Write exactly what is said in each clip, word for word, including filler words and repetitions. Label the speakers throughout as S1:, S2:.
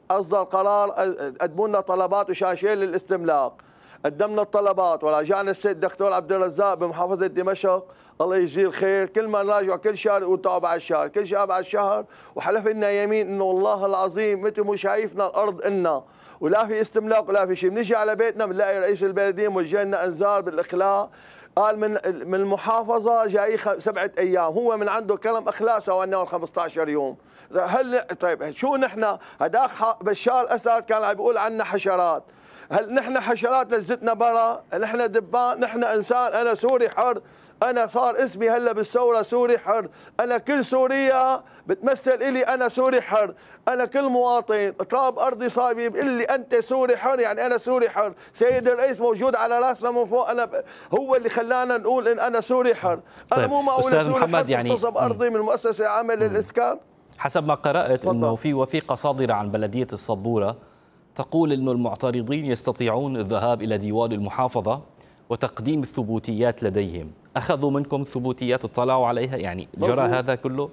S1: اصدر قرار قدموا لنا طلبات وشاشين للاستملاك. قدمنا الطلبات وراجعنا السيد الدكتور عبد الرزاق بمحافظه دمشق الله يجزيه الخير، كل ما نراجعه كل شهر يقول تابع الشهر، كل شهر بعد الشهر، وحلف لنا يمين انه والله العظيم مثل مو شايفنا الارض إلنا ولا في استملاك ولا في شيء. بنجي على بيتنا بنلاقي رئيس البلديه موجه لنا انذار بالاخلاء، قال من من المحافظه جاي سبعه ايام، هو من عنده كرم اخلاء سوى لنا خمسة عشر يوم. هل طيب شو نحن؟ هداك بشار الاسد كان عم بيقول عنا حشرات، هل نحن حشرات لزتنا برا؟ نحن دبان؟ نحن انسان؟ انا سوري حر، انا صار اسمي هلا بالثوره سوري حر، انا كل سوريا بتمثل الي انا سوري حر، انا كل مواطن تراب ارضي صار بيقول لي انت سوري حر، يعني انا سوري حر، سيد الرئيس موجود على راسنا من فوق، انا ب... هو اللي خلانا نقول ان انا سوري حر، انا
S2: طيب
S1: مو معقول
S2: استاذ
S1: سوري
S2: محمد
S1: حر
S2: يعني
S1: تغتصب ارضي من مؤسسه عامه للاسكان.
S2: حسب ما قرأت انه في وثيقه صادره عن بلديه الصبوره تقول انه المعترضين يستطيعون الذهاب الى ديوان المحافظه وتقديم الثبوتيات لديهم. اخذوا منكم ثبوتيات اطلعوا عليها؟ يعني جرى هذا كله؟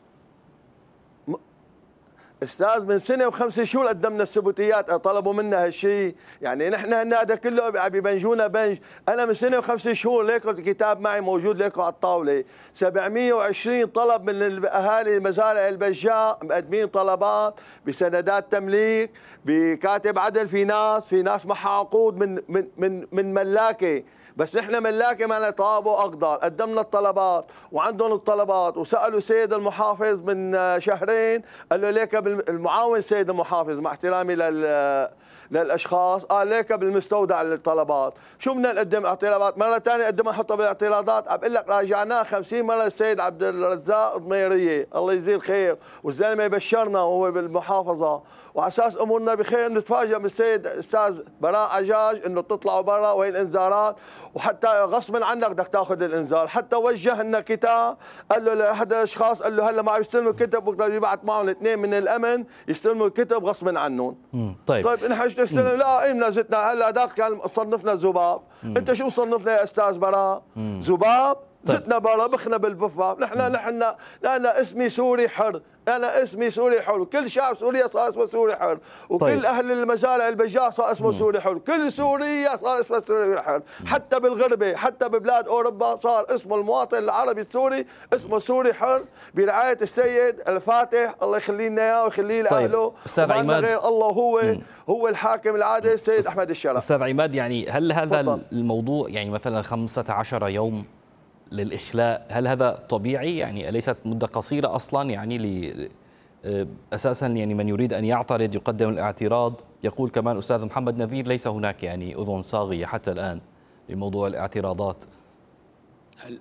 S1: استاذ من سنه وخمس شهور قدمنا الثبوتيات، طلبوا منا هالشيء، يعني نحن هذا كله عم ببنجونا بنج، انا من سنه وخمس شهور ليكم الكتاب معي موجود ليكم على الطاوله، سبعمئة وعشرين طلب من اهالي مزارع البجاء مقدمين طلبات بسندات تمليك، بكاتب عدل، في ناس في ناس معها عقود من من من من ملاكه، بس نحن ملاكه ما طابوا اقدار، قدمنا الطلبات وعندهم الطلبات، وسالوا سيد المحافظ من شهرين قال له ليك المعاون سيد المحافظ مع احترامي لل للاشخاص، قال ليك بالمستودع للطلبات، شو بدنا نقدم اعتراضات؟ مره ثانيه قدمها حطها بالاعتراضات، عم بقول لك راجعناه خمسين مره السيد عبد الرزاق ضميريه الله يجزيه الخير، والزلمه بشرنا وهو بالمحافظه، وعلى اساس امورنا بخير نتفاجئ من السيد استاذ براء عجاج انه تطلعوا برا وهي الانذارات، وحتى غصبا عنك بدك تاخذ الانذار، حتى وجه لنا كتاب قال له لاحد الاشخاص قال له هلا ما عم يستلموا الكتب بكره بيبعث معهم اثنين من الامن يستلموا الكتب غصبا عنهم.
S2: طيب
S1: طيب نحن تستلم؟ لا قيمنا زتنا، هلا هذاك كان صنفنا ذباب، انت شو مصنفنا يا استاذ براء؟ ذباب؟ طيب. زتنا برا بخنا بالبفا، نحن نحن انا اسمي سوري حر، انا اسمي سوري حر، وكل شعب سوريا صار اسمه سوري حر، وكل طيب. اهل المزارع البجاء صار اسمه مم. سوري حر، كل سوريا صار اسمه سوري حر، حتى بالغربه حتى ببلاد اوروبا صار اسمه المواطن العربي السوري اسمه سوري حر برعايه السيد الفاتح الله يخلي لنا اياه ويخلي لاهله.
S2: طيب. استاذ عماد
S1: غير الله هو مم. هو الحاكم العادل السيد احمد الشرف.
S2: استاذ عماد يعني هل هذا
S1: فضل.
S2: الموضوع يعني مثلا خمسة عشر يوم للإخلاء هل هذا طبيعي؟ يعني أليست مدة قصيرة أصلا؟ يعني ل أساسا يعني من يريد أن يعترض يقدم الاعتراض. يقول كمان أستاذ محمد نذير ليس هناك يعني أذن صاغية حتى الآن لموضوع الاعتراضات.
S3: هل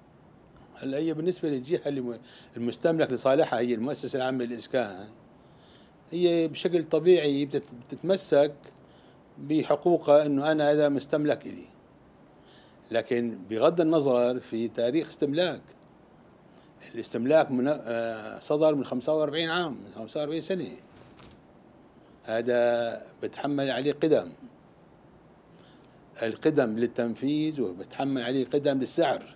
S3: هل هي بالنسبة للجهة المستملك لصالحها هي المؤسسة العامة للإسكان، هي بشكل طبيعي بتتمسك بحقوقها إنه أنا هذا مستملك إلي، لكن بغض النظر في تاريخ استملاك، الاستملاك من صدر من خمسة وأربعين عام، من خمسة وأربعين سنة، هذا بتحمل عليه قدم، القدم للتنفيذ وبتحمل عليه قدم للسعر،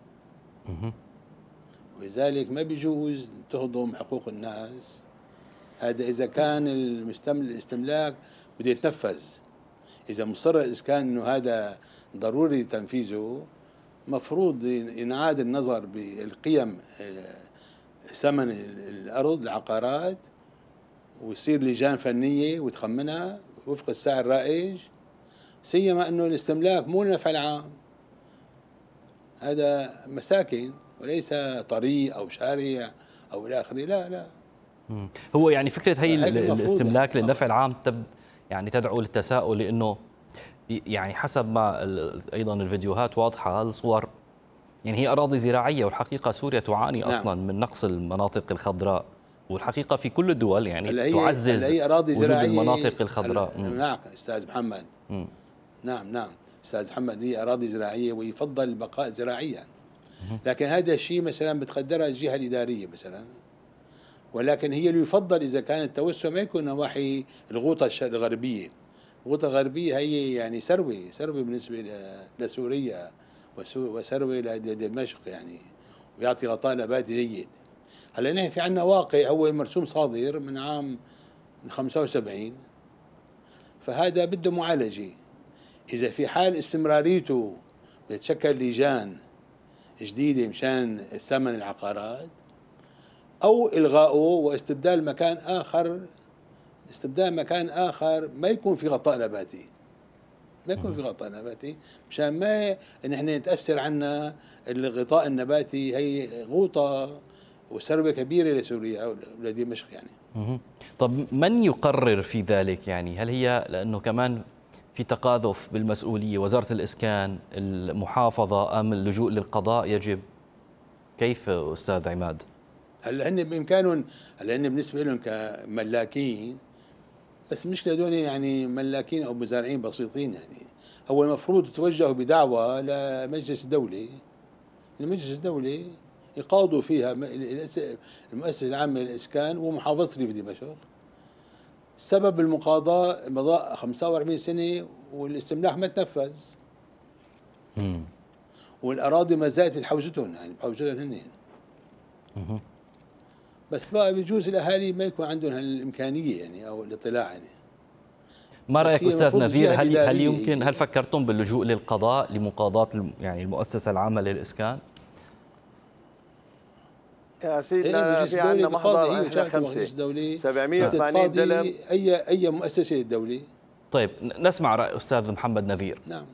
S3: ولذلك ما بيجوز تهضم حقوق الناس. هذا إذا كان الاستملاك بده يتنفذ، إذا مصر الإسكان إنه هذا ضروري تنفيذه، مفروض ينعاد النظر بالقيم ثمن الأرض العقارات ويصير لجان فنية وتخمنها وفق السعر الرائج، سيما أنه الاستملاك مو النفع العام، هذا مساكن وليس طريق أو شارع أو إلى آخره. لا لا
S2: هو يعني فكرة هي الاستملاك يعني للنفع العام تب يعني تدعو للتساؤل، لأنه يعني حسب ما أيضا الفيديوهات واضحة الصور يعني هي أراضي زراعية، والحقيقة سوريا تعاني نعم. أصلا من نقص المناطق الخضراء، والحقيقة في كل الدول يعني تعزز
S3: أراضي
S2: وجود
S3: زراعية
S2: المناطق الخضراء.
S3: نعم أستاذ محمد مم. نعم نعم أستاذ محمد، هي أراضي زراعية ويفضل البقاء زراعيا، لكن هذا الشيء مثلا بتقدرها الجهة الإدارية مثلا، ولكن هي اللي يفضل إذا كان التوسع ما يكون نواحي الغوطة الغربية. الغوطة الغربية هي يعني ثروة ثروة بالنسبة لسوريا وثروة لدمشق يعني، ويعطي غطاء نباتي جيد. هلا نحن في عندنا واقع هو مرسوم صادر من عام من خمسة وسبعين، فهذا بده معالجة. إذا في حال استمراريته بتشكل لجان جديدة مشان ثمن العقارات، أو إلغائه واستبدال مكان آخر، استبدال مكان آخر ما يكون في غطاء نباتي، ما يكون في غطاء نباتي مشان ما نحن نتأثر عنا. الغطاء النباتي هي غوطة وثروة كبيرة لسوريا ولدمشق يعني.
S2: طب من يقرر في ذلك؟ يعني هل هي لأنه كمان في تقاذف بالمسؤولية، وزارة الإسكان، المحافظة، أم اللجوء للقضاء يجب؟ كيف أستاذ عماد؟
S3: هلا هن بإمكانهم، هلا هن بالنسبة لهم كملاكين، بس مش هدول يعني ملاكين أو مزارعين بسيطين. يعني هو المفروض يتوجهوا بدعوة لمجلس الدولة، المجلس الدولي يقاضوا فيها المؤسسة العامة للإسكان ومحافظة ريف دمشق. سبب المقاضاة مضى خمسة وأربعين سنة والاستملاك ما تنفذ، والأراضي ما زالت بحوزتهم، يعني بحوزتهم هن. بس بقى بيجوز الأهالي ما يكون عندهم هالإمكانية يعني أو الاطلاع يعني.
S2: ما رأيك أستاذ نذير؟ هل هل يمكن، هل فكرتم باللجوء للقضاء لمقاضاة يعني المؤسسة العامة للإسكان؟
S1: يا سيدنا
S3: إيه
S1: في عندنا محضر احنا خمسة سبعمئة وثمانين دلم.
S3: اي اي مؤسسه دولي.
S2: طيب نسمع رأي أستاذ محمد نذير.
S3: نعم.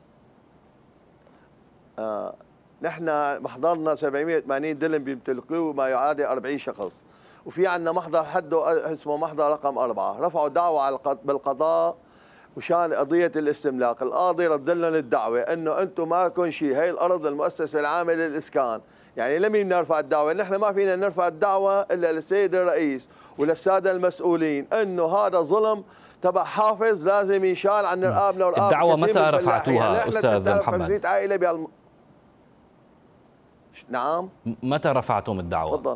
S1: آه نحن محضرنا سبعمئة وثمانين دلم بيمتلكوه ما يعادل أربعين شخص، وفي عندنا محضر حده اسمه محضر رقم أربعة، رفعوا دعوة على بالقضاء وشان قضية الاستملاك. القاضي رد لهم الدعوة انه انتم ما لكم شيء، هي الارض المؤسسة العامة للإسكان. يعني لمين نرفع الدعوة؟ نحن ما فينا نرفع الدعوة الا للسيد الرئيس وللسادة المسؤولين، انه هذا ظلم تبع حافظ لازم ينشال عن رقابنا ورقاب.
S2: الدعوة متى رفعتوها
S1: يعني
S2: استاذ محمد؟
S1: عائلة بهالم... نعم.
S2: متى رفعتم الدعوة؟
S1: تفضل.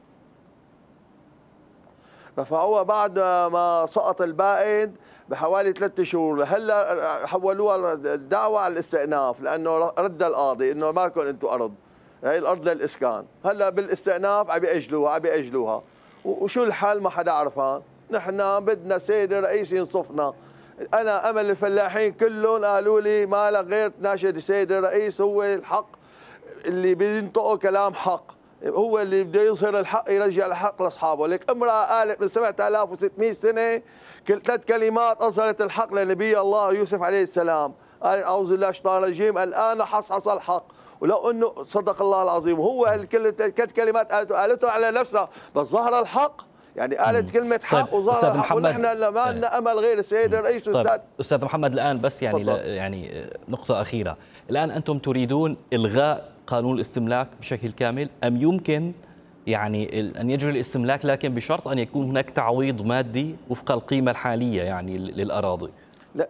S1: رفعوها بعد ما سقط البائد بحوالي ثلاثة شهور. هلا حولوها الدعوة على الاستئناف لانه رد القاضي انه ما لكم انتم ارض، هي الارض للاسكان. هلا بالاستئناف عم بيأجلوها عم بيأجلوها وشو الحل ما حدا عرفان. نحن بدنا السيد الرئيس ينصفنا. انا امل الفلاحين كلهم قالوا لي ما لك غير تناشد السيد الرئيس، هو الحق اللي بينطقوا كلام حق، هو اللي بده يظهر الحق يرجع الحق لاصحابه. لك امراه قالت من سبعة آلاف وستمئة سنه كل ثلاث كلمات اظهرت الحق لنبي الله يوسف عليه السلام، قال اعوذ بالله من الشيطان الرجيم الان حصحص الحق. ولو انه صدق الله العظيم، هو هالكل ثلاث كلمات قالته قالته على نفسها بس ظهر الحق. يعني قالت كلمة حق
S2: طيب
S1: وظهر الحق، ونحن ما لنا امل غير السيد الرئيس.
S2: طيب استاذ استاذ محمد الان بس يعني يعني نقطة أخيرة، الان انتم تريدون الغاء قانون الاستملاك بشكل كامل، ام يمكن يعني ان يجري الاستملاك لكن بشرط ان يكون هناك تعويض مادي وفق القيمة الحالية يعني للأراضي؟
S1: لا،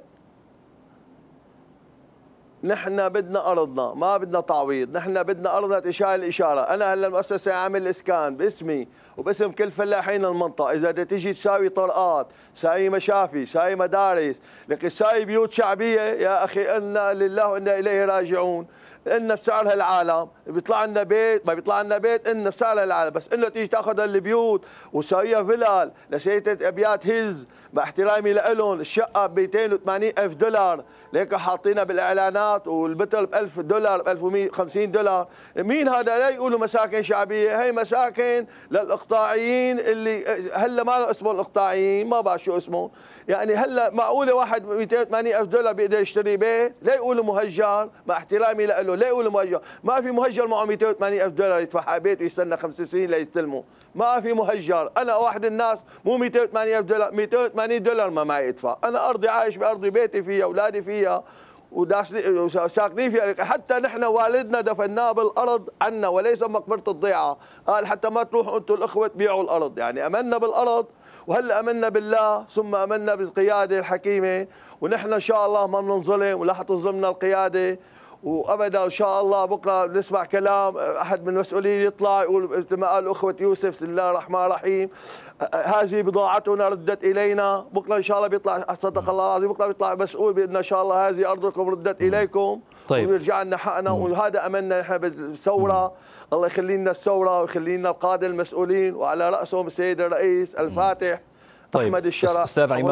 S1: نحن بدنا أرضنا، ما بدنا تعويض. نحن بدنا أرضنا تشال الإشارة. أنا هلا المؤسسة عامل إسكان باسمي وباسم كل فلاحين المنطقة. إذا بدها تيجي تساوي طرقات، ساوي مشافي، ساوي مدارس، لكن ساوي بيوت شعبية، يا أخي إنا لله وإنا إليه راجعون. إن بسعرها العالم بيطلع لنا بيت، ما بيطلع لنا بيت إن بسعرها العالم، بس إنه تيجي تاخذ البيوت وتساويها فلل لسيدة أبيات هيلز، مع احترامي لهم الشقة ب مئتين وثمانين ألف دولار، ليك حاطينها بالإعلانات والمتر ب ألف دولار ب ألف ومئة وخمسين دولار. مين هذا؟ لا يقولوا مساكن شعبية، هي مساكن للإقطاعيين اللي هلا ما اسمهم الإقطاعيين، ما بعرف شو اسمهم. يعني هلا معقولة واحد مئتين وثمانين ألف دولار بيقدر يشتري بيت؟ لا يقولوا مهجر، مع احترامي له لا يقولوا مهجر. ما في مهجر معه مئتين وثمانين ألف دولار يدفع بيت ويستنى خمس سنين ليستلمه. ما في مهجر. انا واحد الناس مو مئتين وثمانين ألف دولار، مئتين وثمانين دولار ما معي ادفع. انا ارضي عايش بارضي، بيتي فيها، اولادي فيها، وساكنين فيها. حتى نحن والدنا دفناه بالارض عنا وليس مقبره الضيعه، قال حتى ما تروحوا انتم الاخوه تبيعوا الارض. يعني امنا بالارض، وهلا امنا بالله، ثم امنا بالقياده الحكيمه. ونحن ان شاء الله ما بننظلم ولا حتظلمنا القياده وابدا. ان شاء الله بكره نسمع كلام احد من المسؤولين يطلع يقول مثل ما قال اخوه يوسف بسم الله الرحمن الرحيم هذه بضاعتنا ردت الينا. بكره ان شاء الله بيطلع صدق الله العظيم، بكره بيطلع مسؤول بان ان شاء الله هذه ارضكم ردت اليكم.
S2: طيب
S1: ويرجع لنا حقنا. وهذا املنا نحن بالثوره. الله يخلي لنا الثوره ويخلي لنا القاده المسؤولين وعلى راسهم السيد الرئيس الفاتح
S2: طيب
S1: احمد الشرع
S2: استاذ عماد